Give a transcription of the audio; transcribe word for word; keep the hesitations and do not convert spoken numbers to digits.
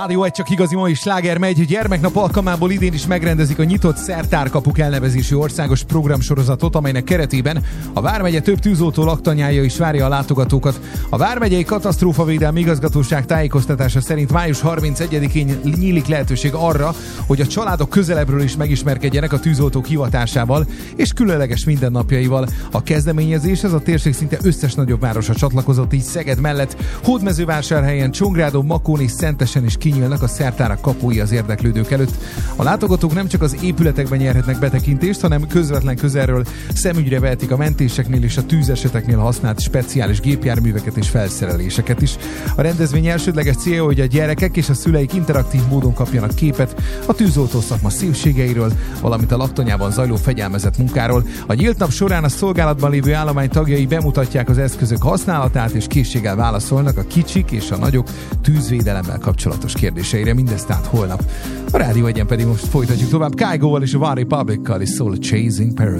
Rádió egy, csak igazi mai sláger megy. Gyermeknap alkalmából idén is megrendezik a Nyitott Szertárkapuk elnevezésű országos programsorozatot, amelynek keretében a Vármegye több tűzoltó laktanyája is várja a látogatókat. A Vármegyei Katasztrófavédelmi Igazgatóság tájékoztatása szerint május harmincegyedikén nyílik lehetőség arra, hogy a családok közelebbről is megismerkedjenek a tűzoltók hivatásával és különleges mindennapjaival. A kezdeményezéshez a térség szinte összes nagyobb városa csatlakozott, így Szeged mellett Hódmezővásárhelyen, Csongrádon, Makón és Szentesen is kinyílnak a szertárak kapui az érdeklődők előtt. A látogatók nem csak az épületekben nyerhetnek betekintést, hanem közvetlen közelről szemügyre vehetik a mentéseknél és a tűzeseteknél használt speciális gépjárműveket és felszereléseket is. A rendezvény elsődleges célja, hogy a gyerekek és a szüleik interaktív módon kapjanak képet a tűzoltó szakma szépségeiről, valamint a laktanyában zajló fegyelmezett munkáról. A nyílt nap során a szolgálatban lévő állomány tagjai bemutatják az eszközök használatát, és készséggel válaszolnak a kicsik és a nagyok tűzvédelemmel kapcsolatos kérdéseire, mindezt tehát holnap. A Rádió egyen pedig most folytatjuk tovább Kygo-val és a One Republic-kal és Soul Chasing Paradise.